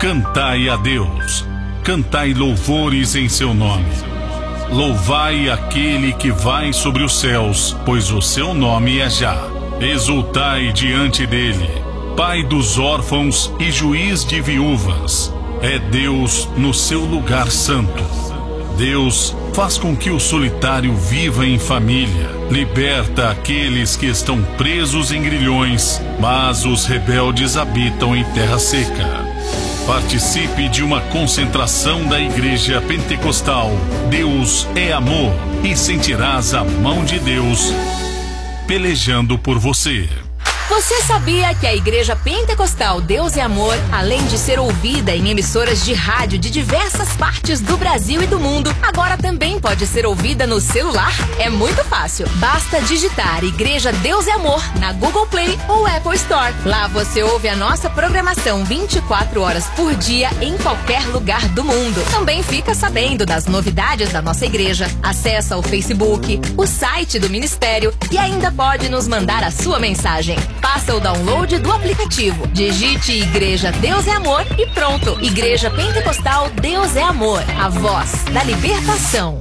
Cantai a Deus, cantai louvores em seu nome. Louvai aquele que vai sobre os céus, pois o seu nome é Já. Exultai diante dele, Pai dos órfãos e juiz de viúvas. É Deus no seu lugar santo. Deus faz com que o solitário viva em família, liberta aqueles que estão presos em grilhões, mas os rebeldes habitam em terra seca. Participe de uma concentração da Igreja Pentecostal Deus é Amor e sentirás a mão de Deus pelejando por você. Você sabia que a Igreja Pentecostal Deus é Amor, além de ser ouvida em emissoras de rádio de diversas partes do Brasil e do mundo, agora também pode ser ouvida no celular? É muito fácil. Basta digitar Igreja Deus é Amor na Google Play ou Apple Store. Lá você ouve a nossa programação 24 horas por dia em qualquer lugar do mundo. Também fica sabendo das novidades da nossa igreja, acessa o Facebook, o site do ministério e ainda pode nos mandar a sua mensagem. Faça o download do aplicativo. Digite Igreja Deus é Amor e pronto. Igreja Pentecostal Deus é Amor. A voz da libertação.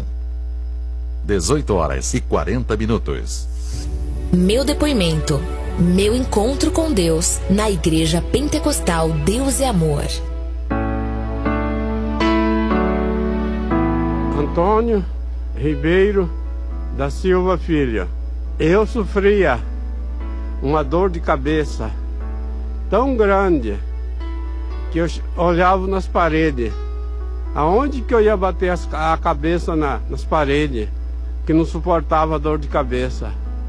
18h40. Meu depoimento. Meu encontro com Deus na Igreja Pentecostal Deus é Amor. Antônio Ribeiro da Silva Filho. Eu sofria uma dor de cabeça tão grande que eu olhava nas paredes. Aonde que eu ia bater a cabeça nas paredes, que não suportava a dor de cabeça.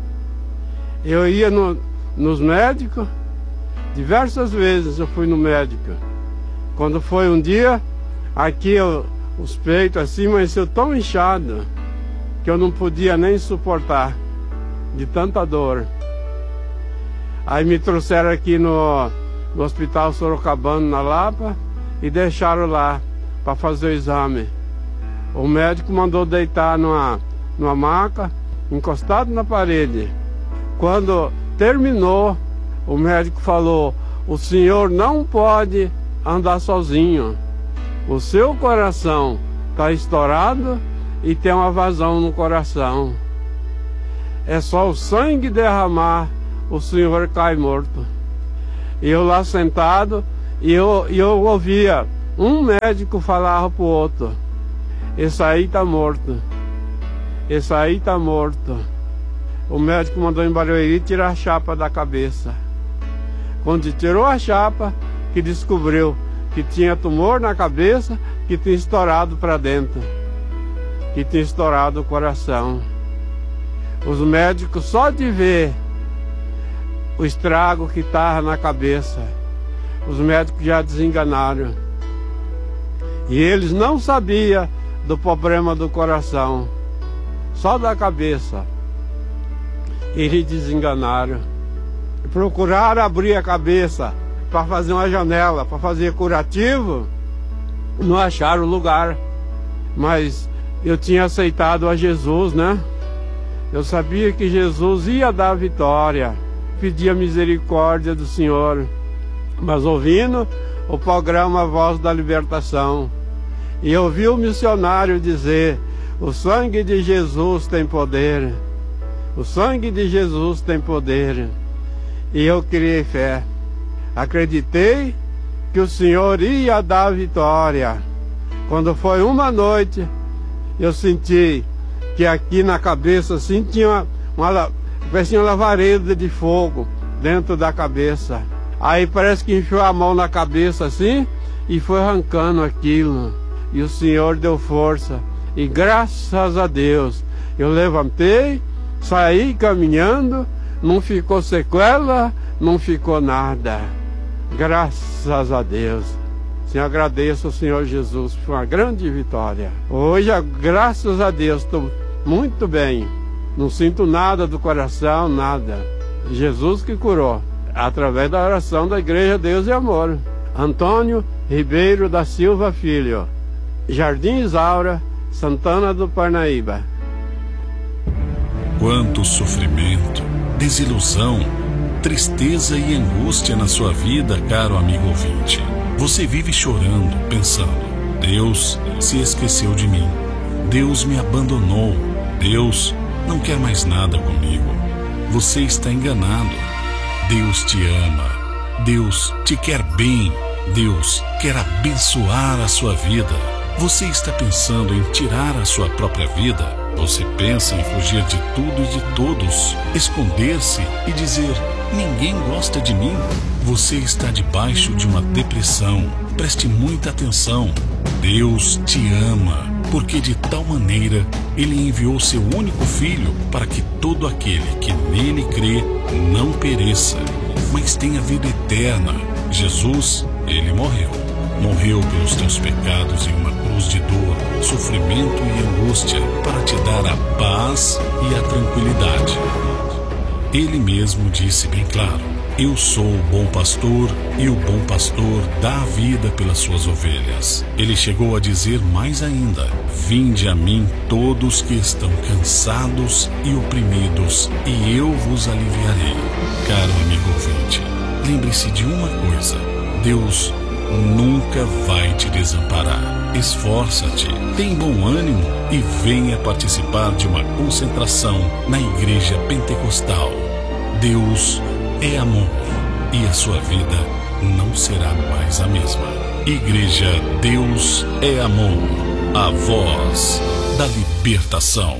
Eu ia nos médicos, diversas vezes eu fui no médico. Quando foi um dia, aqui os peitos assim amanheceu tão inchado que eu não podia nem suportar de tanta dor. Aí me trouxeram aqui no Hospital Sorocabano, na Lapa, e deixaram lá para fazer o exame. O médico mandou deitar numa maca, encostado na parede. Quando terminou, o médico falou: o senhor não pode andar sozinho. O seu coração está estourado e tem uma vazão no coração. É só o sangue derramar, o senhor cai morto. E eu lá sentado, e eu ouvia um médico falar pro outro: esse aí tá morto, esse aí tá morto. O médico mandou em Barueri tirar a chapa da cabeça. Quando tirou a chapa, que descobriu que tinha tumor na cabeça, que tinha estourado para dentro, que tinha estourado o coração. Os médicos, só de ver o estrago que estava na cabeça, os médicos já desenganaram. E eles não sabiam do problema do coração, só da cabeça. Eles desenganaram. Procuraram abrir a cabeça para fazer uma janela, para fazer curativo, não acharam lugar. Mas eu tinha aceitado a Jesus, né? Eu sabia que Jesus ia dar vitória. Pedi a misericórdia do Senhor, mas ouvindo o programa Voz da Libertação, e eu ouvi o missionário dizer: o sangue de Jesus tem poder, o sangue de Jesus tem poder. E eu criei fé, acreditei que o Senhor ia dar vitória. Quando foi uma noite, eu senti que aqui na cabeça assim tinha parecia uma lavareda de fogo dentro da cabeça. Aí parece que enfiou a mão na cabeça assim e foi arrancando aquilo. E o Senhor deu força. E graças a Deus eu levantei, saí caminhando, não ficou sequela, não ficou nada. Graças a Deus. Sim, agradeço ao Senhor Jesus por uma grande vitória. Hoje, graças a Deus, estou muito bem. Não sinto nada do coração, nada. Jesus que curou, através da oração da Igreja Deus e Amor. Antônio Ribeiro da Silva Filho, Jardim Isaura, Santana do Parnaíba. Quanto sofrimento, desilusão, tristeza e angústia na sua vida, caro amigo ouvinte. Você vive chorando, pensando: Deus se esqueceu de mim. Deus me abandonou. Deus não quer mais nada comigo. Você está enganado. Deus te ama. Deus te quer bem. Deus quer abençoar a sua vida. Você está pensando em tirar a sua própria vida? Você pensa em fugir de tudo e de todos, esconder-se e dizer: ninguém gosta de mim? Você está debaixo de uma depressão. Preste muita atenção. Deus te ama, porque de tal maneira Ele enviou seu único Filho para que todo aquele que nele crê não pereça, mas tenha vida eterna. Jesus, Ele morreu. Morreu pelos teus pecados em uma cruz de dor, sofrimento e angústia, para te dar a paz e a tranquilidade. Ele mesmo disse bem claro: eu sou o bom pastor, e o bom pastor dá a vida pelas suas ovelhas. Ele chegou a dizer mais ainda: vinde a mim todos que estão cansados e oprimidos, e eu vos aliviarei. Caro amigo ouvinte, lembre-se de uma coisa: Deus nunca vai te desamparar. Esforça-te, tem bom ânimo e venha participar de uma concentração na Igreja Pentecostal. Deus é amor e a sua vida não será mais a mesma. Igreja Deus é Amor, a voz da libertação.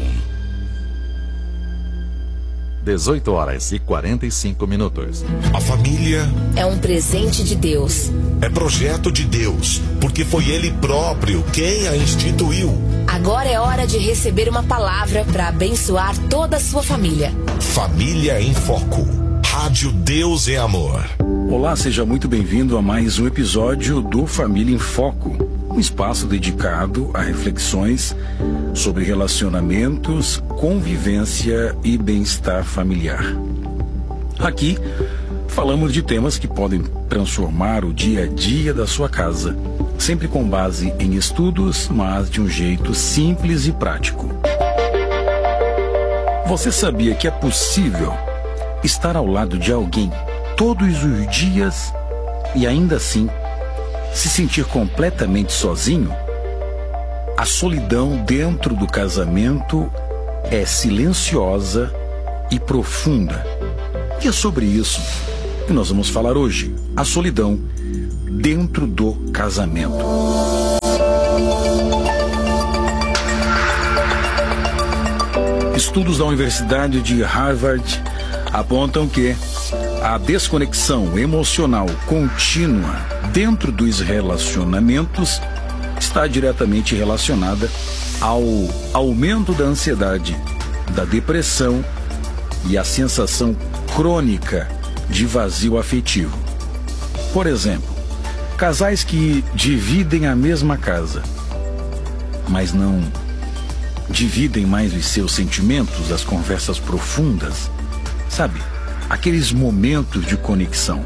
18h45. A família é um presente de Deus. É projeto de Deus, porque foi Ele próprio quem a instituiu. Agora é hora de receber uma palavra para abençoar toda a sua família. Família em Foco. Rádio Deus é Amor. Olá, seja muito bem-vindo a mais um episódio do Família em Foco, um espaço dedicado a reflexões sobre relacionamentos, convivência e bem-estar familiar. Aqui falamos de temas que podem transformar o dia a dia da sua casa, sempre com base em estudos, mas de um jeito simples e prático. Você sabia que é possível estar ao lado de alguém todos os dias e ainda assim se sentir completamente sozinho? A solidão dentro do casamento é silenciosa e profunda. E é sobre isso que nós vamos falar hoje: a solidão dentro do casamento. Estudos da Universidade de Harvard apontam que a desconexão emocional contínua dentro dos relacionamentos está diretamente relacionada ao aumento da ansiedade, da depressão e a sensação crônica de vazio afetivo. Por exemplo, casais que dividem a mesma casa, mas não dividem mais os seus sentimentos, as conversas profundas, sabe? Aqueles momentos de conexão.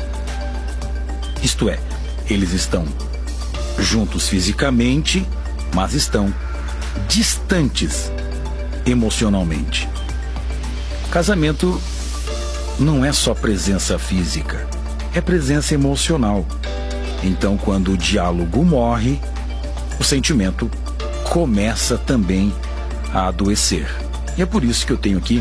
Isto é, eles estão juntos fisicamente, mas estão distantes emocionalmente. Casamento não é só presença física, é presença emocional. Então, quando o diálogo morre, o sentimento começa também a adoecer. E é por isso que eu tenho aqui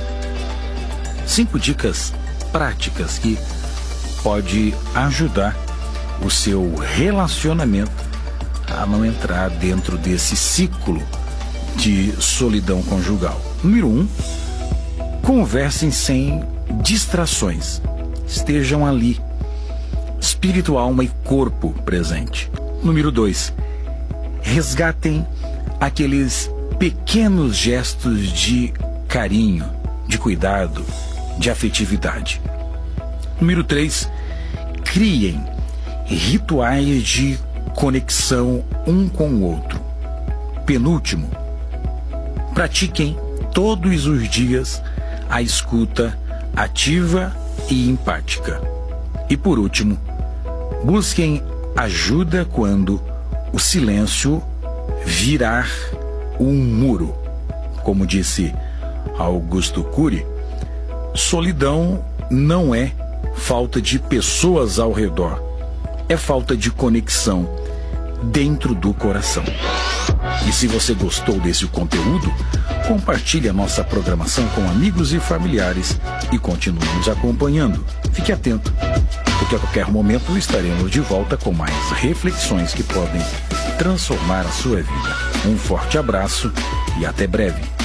5 dicas práticas que pode ajudar o seu relacionamento a não entrar dentro desse ciclo de solidão conjugal. Número 1, conversem sem distrações. Estejam ali, espírito, alma e corpo presente. Número 2, resgatem aqueles pequenos gestos de carinho, de cuidado, de afetividade. Número 3, criem rituais de conexão um com o outro. Penúltimo, pratiquem todos os dias a escuta ativa e empática. E por último, busquem ajuda quando o silêncio virar um muro. Como disse Augusto Cury, solidão não é falta de pessoas ao redor. É falta de conexão dentro do coração. E se você gostou desse conteúdo, compartilhe a nossa programação com amigos e familiares e continue nos acompanhando. Fique atento, porque a qualquer momento estaremos de volta com mais reflexões que podem transformar a sua vida. Um forte abraço e até breve.